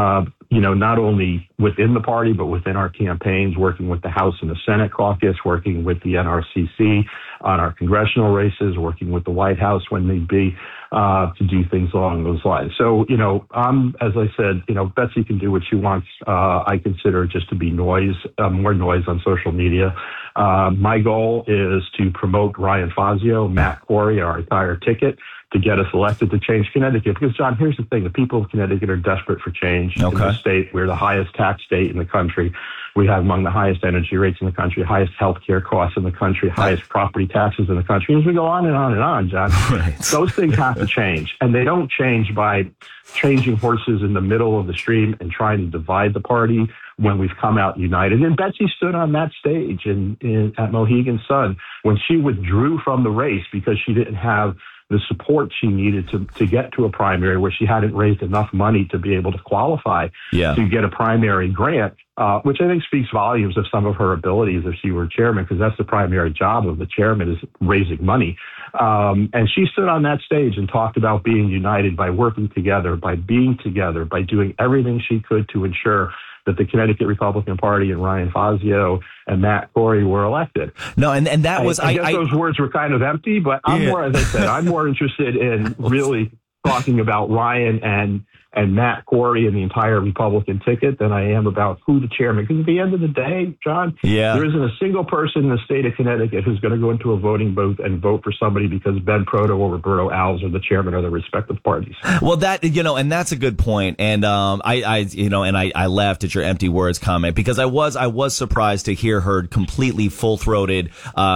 Not only within the party, but within our campaigns, working with the House and the Senate caucus, working with the NRCC on our congressional races, working with the White House when need be, to do things along those lines. So, as I said, Betsy can do what she wants. I consider it just to be noise, more noise on social media. My goal is to promote Ryan Fazio, Matt Corey, our entire ticket, to get us elected to change Connecticut. Because, John, here's the thing. The people of Connecticut are desperate for change. In the state, we're the highest tax state in the country. We have among the highest energy rates in the country, highest health care costs in the country, highest property taxes in the country. As we go on and on and on, John, those things have to change. And they don't change by changing horses in the middle of the stream and trying to divide the party when we've come out united. And Betsy stood on that stage at Mohegan Sun when she withdrew from the race because she didn't have the support she needed to get to a primary, where she hadn't raised enough money to be able to qualify to get a primary grant, which I think speaks volumes of some of her abilities if she were chairman, because that's the primary job of the chairman, is raising money. And she stood on that stage and talked about being united by working together, by being together, by doing everything she could to ensure that the Connecticut Republican Party and Ryan Fazio and Matt Corey were elected. No, and that was... I guess those words were kind of empty, but I'm more, as I said, I'm more interested in really talking about Ryan and Matt Corey and the entire Republican ticket than I am about who the chairman. Because at the end of the day, John, there isn't a single person in the state of Connecticut who's going to go into a voting booth and vote for somebody because Ben Proto or Roberto Alves are the chairman of their respective parties. Well, that, and that's a good point. And I laughed at your empty words comment because I was surprised to hear her completely full-throated,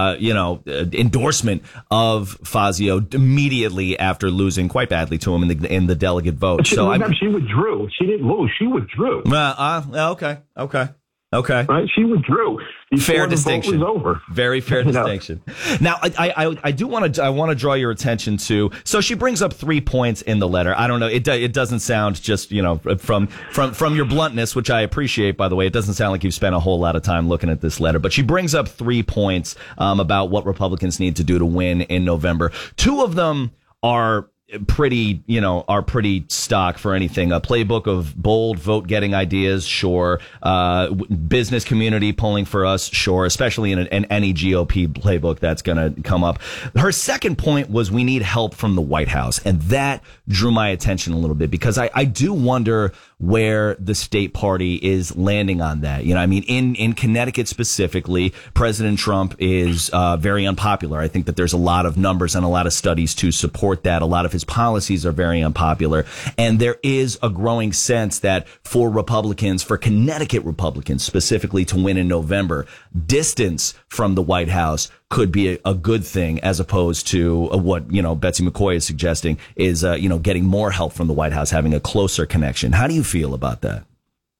endorsement of Fazio immediately after losing quite badly to him in the delegate vote. She withdrew. She didn't lose. She withdrew. Okay. Right? She withdrew. Fair distinction. The vote was over. Very fair distinction. Now, I want to draw your attention to. So she brings up 3 points in the letter. I don't know. It doesn't sound just from your bluntness, which I appreciate, by the way. It doesn't sound like you've spent a whole lot of time looking at this letter. But she brings up 3 points about what Republicans need to do to win in November. 2 of them are pretty stock for anything. A playbook of bold vote-getting ideas, sure. Business community pulling for us, sure, especially in any GOP playbook that's going to come up. Her second point was we need help from the White House, and that drew my attention a little bit because I do wonder where the state party is landing on that. In Connecticut specifically, President Trump is very unpopular. I think that there's a lot of numbers and a lot of studies to support that. A lot of his policies are very unpopular. And there is a growing sense that for Connecticut Republicans specifically to win in November, distance from the White House could be a good thing as opposed to what, Betsy McCoy is suggesting is, getting more help from the White House, having a closer connection. How do you feel about that?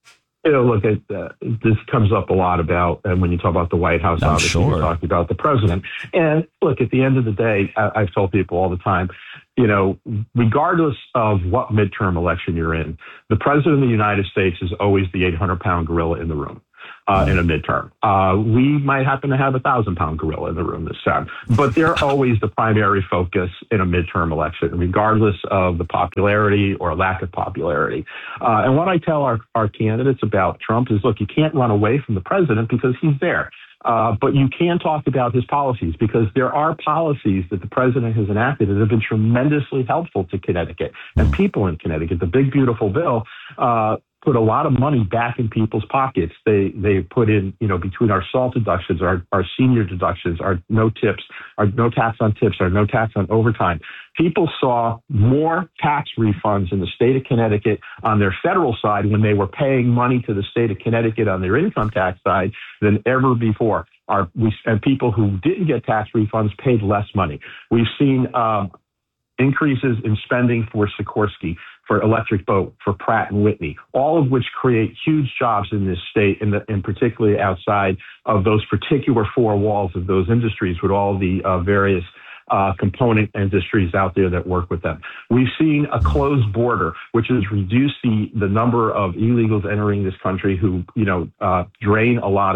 Look, this comes up a lot about, and when you talk about the White House, obviously you're talking about the president. And look, at the end of the day, I tell people all the time, regardless of what midterm election you're in, the president of the United States is always the 800-pound gorilla in the room. In a midterm. We might happen to have a 1,000-pound gorilla in the room this time, but they're always the primary focus in a midterm election, regardless of the popularity or lack of popularity. And what I tell our candidates about Trump is, look, you can't run away from the president because he's there. But you can talk about his policies, because there are policies that the president has enacted that have been tremendously helpful to Connecticut and people in Connecticut. The Big Beautiful Bill put a lot of money back in people's pockets. They put in, between our SALT deductions, our senior deductions, our no tax on tips, our no tax on overtime. People saw more tax refunds in the state of Connecticut on their federal side when they were paying money to the state of Connecticut on their income tax side than ever before. And people who didn't get tax refunds paid less money. We've seen increases in spending for Sikorsky, for Electric Boat, for Pratt & Whitney, all of which create huge jobs in this state, and particularly outside of those particular four walls of those industries with all the various component industries out there that work with them. We've seen a closed border, which has reduced the number of illegals entering this country who, drain a lot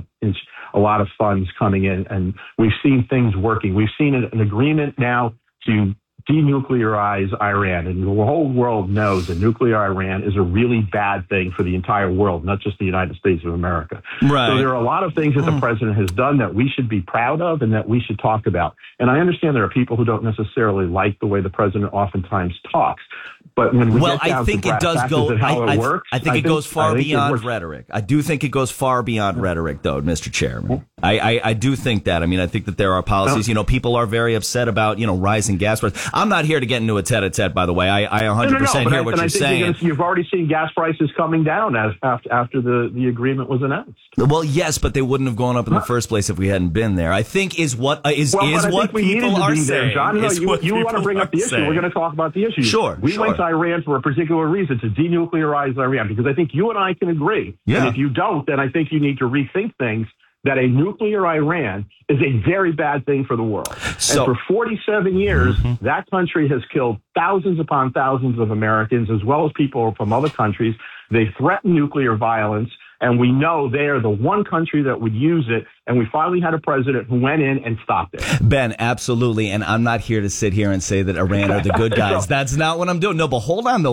of funds coming in, and we've seen things working. We've seen an agreement now to denuclearize Iran, and the whole world knows that nuclear Iran is a really bad thing for the entire world, not just the United States of America. Right. So there are a lot of things that the president has done that we should be proud of and that we should talk about. And I understand there are people who don't necessarily like the way the president oftentimes talks. But when we get down to brass tacks and how it works, I think it goes far beyond rhetoric. I do think it goes far beyond rhetoric, though, Mr. Chairman. I do think that. I mean, I think that there are policies. People are very upset about rising gas prices. I'm not here to get into a tete-a-tete, by the way. I 100% hear what you're saying. You've already seen gas prices coming down after the agreement was announced. Well, yes, but they wouldn't have gone up in the first place if we hadn't been there. I think is what people are saying. John, you want to bring up the issue. We're going to talk about the issue. Sure. We went to Iran for a particular reason, to denuclearize Iran, because I think you and I can agree. Yeah. And if you don't, then I think you need to rethink things. That a nuclear Iran is a very bad thing for the world. And for 47 years, that country has killed thousands upon thousands of Americans, as well as people from other countries. They threaten nuclear violence, and we know they are the one country that would use it. And we finally had a president who went in and stopped it. Ben, absolutely. And I'm not here to sit here and say that Iran are the good guys. That's not what I'm doing. No, but hold on, though.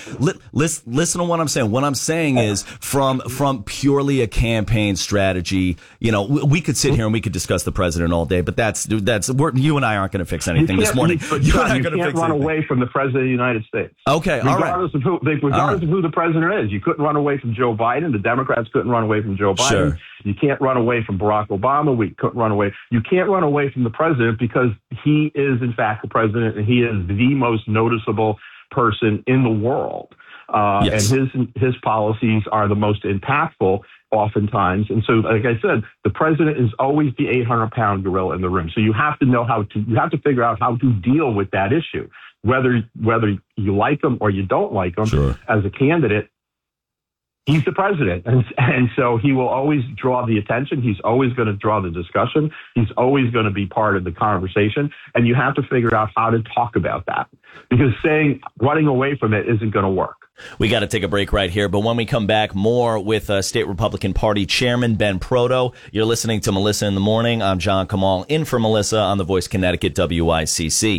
Listen to what I'm saying. What I'm saying is from purely a campaign strategy, we could sit here and we could discuss the president all day, but you and I aren't going to fix anything this morning. You can't run away from the president of the United States. Okay, all right. Regardless of who the president is. You couldn't run away from Joe Biden. The Democrats couldn't run away from Joe Biden. Sure. You can't run away from Barack Obama. We couldn't run away. You can't run away from the president because he is, in fact, the president, and he is the most noticeable person in the world. Yes. And his policies are the most impactful oftentimes. And so, like I said, the president is always the 800-pound gorilla in the room. So you have to figure out how to deal with that issue, whether you like him or you don't like him. Sure. As a candidate. He's the president, and so he will always draw the attention. He's always going to draw the discussion. He's always going to be part of the conversation, and you have to figure out how to talk about that, because running away from it isn't going to work. We got to take a break right here, but when we come back, more with State Republican Party Chairman Ben Proto. You're listening to Melissa in the Morning. I'm John Kamal, in for Melissa on The Voice Connecticut, WICC.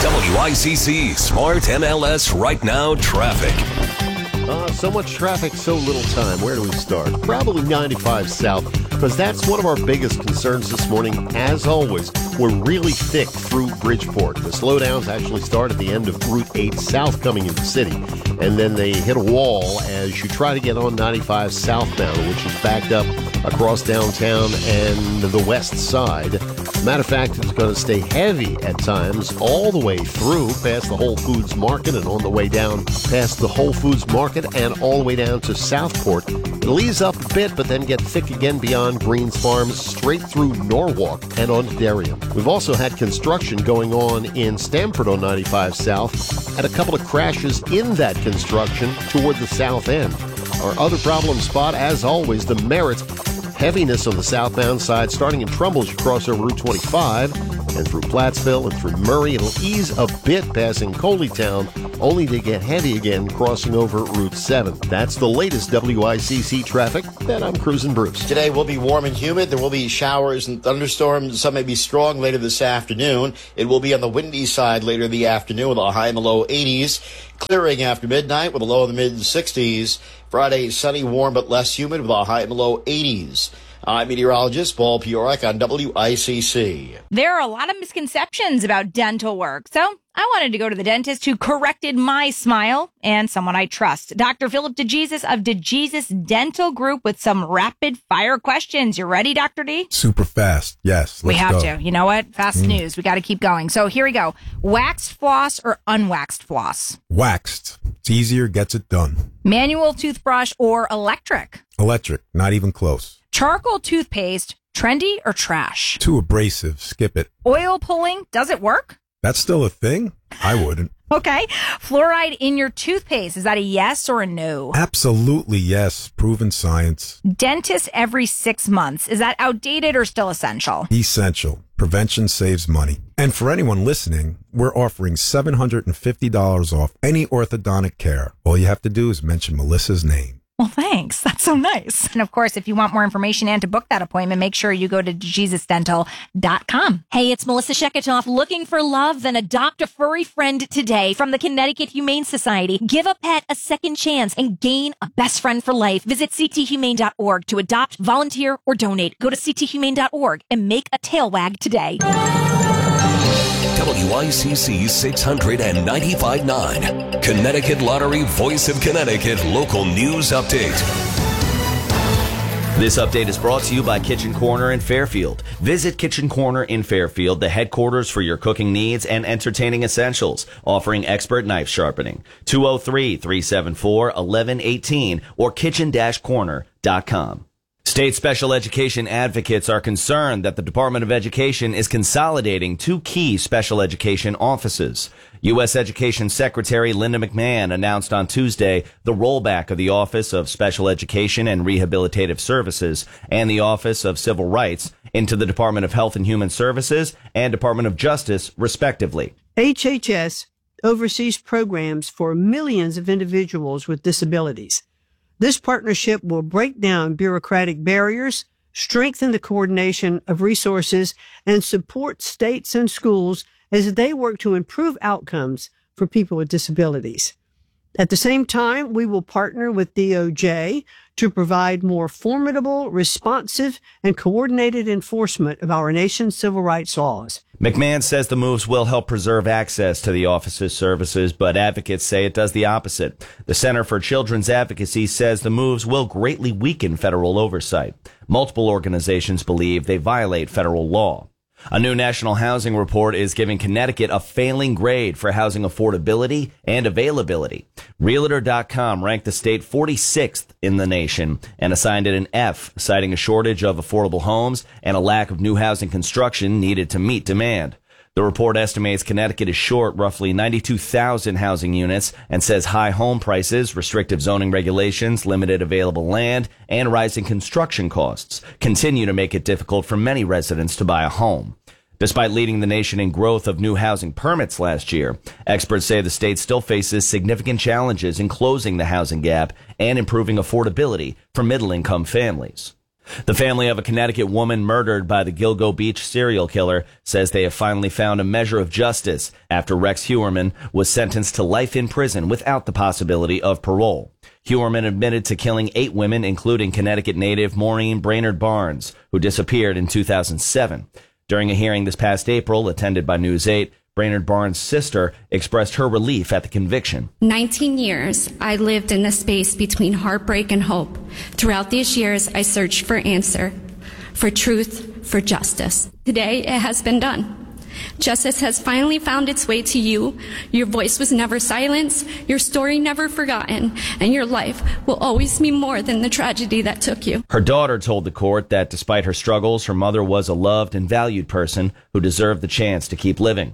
WICC Smart MLS Right Now Traffic. So much traffic, so little time. Where do we start? Probably 95 South, because that's one of our biggest concerns this morning. As always, we're really thick through Bridgeport. The slowdowns actually start at the end of Route 8 South coming into the city, and then they hit a wall as you try to get on 95 southbound, which is backed up across downtown and the west side. Matter of fact, it's going to stay heavy at times all the way through past the Whole Foods Market and on the way down past the Whole Foods Market and all the way down to Southport. It'll ease up a bit, but then get thick again beyond Greens Farms, straight through Norwalk and onto Darien. We've also had construction going on in Stamford on 95 South, and a couple of crashes in that construction toward the south end. Our other problem spot, as always, the Merritt. Heaviness on the southbound side, starting in Trumbull as you cross over Route 25 and through Plattsville and through Murray. It'll ease a bit passing Coleytown, only to get heavy again crossing over Route 7. That's the latest WICC traffic. Then I'm Cruising Bruce. Today will be warm and humid. There will be showers and thunderstorms. Some may be strong later this afternoon. It will be on the windy side later in the afternoon with a high in the low 80s. Clearing after midnight with a low in the mid-60s. Friday, sunny, warm, but less humid with a high in the low 80s. I'm meteorologist Paul Piorek on WICC. There are a lot of misconceptions about dental work, so I wanted to go to the dentist who corrected my smile and someone I trust. Dr. Philip DeJesus of DeJesus Dental Group with some rapid fire questions. You ready, Dr. D? Super fast. Yes. We have go. to. You know what? Fast news. We got to keep going. So here we go. Waxed floss or unwaxed floss? Waxed. It's easier, gets it done. Manual toothbrush or electric? Electric. Not even close. Charcoal toothpaste, trendy or trash? Too abrasive. Skip it. Oil pulling, does it work? That's still a thing? I wouldn't. Okay. Fluoride in your toothpaste, is that a yes or a no? Absolutely yes. Proven science. Dentist every 6 months, is that outdated or still essential? Essential. Prevention saves money. And for anyone listening, we're offering $750 off any orthodontic care. All you have to do is mention Melissa's name. Well, thanks. That's so nice. And of course, if you want more information and to book that appointment, make sure you go to JesusDental.com. Hey, it's Melissa Sheketoff. Looking for love? Then adopt a furry friend today from the Connecticut Humane Society. Give a pet a second chance and gain a best friend for life. Visit cthumane.org to adopt, volunteer, or donate. Go to cthumane.org and make a tail wag today. WICC 695.9, Connecticut Lottery Voice of Connecticut Local News Update. This update is brought to you by Kitchen Corner in Fairfield. Visit Kitchen Corner in Fairfield, the headquarters for your cooking needs and entertaining essentials, offering expert knife sharpening. 203-374-1118 or kitchen-corner.com. State special education advocates are concerned that the Department of Education is consolidating two key special education offices. U.S. Education Secretary Linda McMahon announced on Tuesday the rollback of the Office of Special Education and Rehabilitative Services and the Office of Civil Rights into the Department of Health and Human Services and Department of Justice, respectively. HHS oversees programs for millions of individuals with disabilities. This partnership will break down bureaucratic barriers, strengthen the coordination of resources, and support states and schools as they work to improve outcomes for people with disabilities. At the same time, we will partner with DOJ to provide more formidable, responsive, and coordinated enforcement of our nation's civil rights laws. McMahon says the moves will help preserve access to the office's services, but advocates say it does the opposite. The Center for Children's Advocacy says the moves will greatly weaken federal oversight. Multiple organizations believe they violate federal law. A new national housing report is giving Connecticut a failing grade for housing affordability and availability. Realtor.com ranked the state 46th in the nation and assigned it an F, citing a shortage of affordable homes and a lack of new housing construction needed to meet demand. The report estimates Connecticut is short roughly 92,000 housing units and says high home prices, restrictive zoning regulations, limited available land, and rising construction costs continue to make it difficult for many residents to buy a home. Despite leading the nation in growth of new housing permits last year, experts say the state still faces significant challenges in closing the housing gap and improving affordability for middle-income families. The family of a Connecticut woman murdered by the Gilgo Beach serial killer says they have finally found a measure of justice after Rex Heuermann was sentenced to life in prison without the possibility of parole. Heuermann admitted to killing 8 women, including Connecticut native Maureen Brainerd Barnes, who disappeared in 2007. During a hearing this past April, attended by News 8, Brainerd Barnes' sister expressed her relief at the conviction. 19 years, I lived in the space between heartbreak and hope. Throughout these years, I searched for answer, for truth, for justice. Today, it has been done. Justice has finally found its way to you. Your voice was never silenced, your story never forgotten, and your life will always mean more than the tragedy that took you. Her daughter told the court that despite her struggles, her mother was a loved and valued person who deserved the chance to keep living.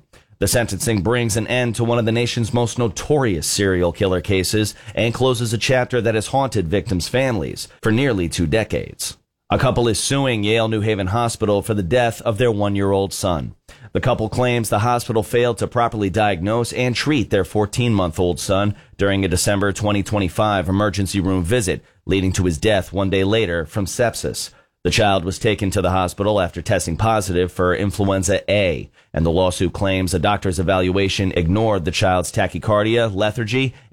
The sentencing brings an end to one of the nation's most notorious serial killer cases and closes a chapter that has haunted victims' families for nearly 2 decades. A couple is suing Yale New Haven Hospital for the death of their 1-year-old son. The couple claims the hospital failed to properly diagnose and treat their 14-month-old son during a December 2025 emergency room visit, leading to his death 1 day later from sepsis. The child was taken to the hospital after testing positive for influenza A, and the lawsuit claims a doctor's evaluation ignored the child's tachycardia, lethargy,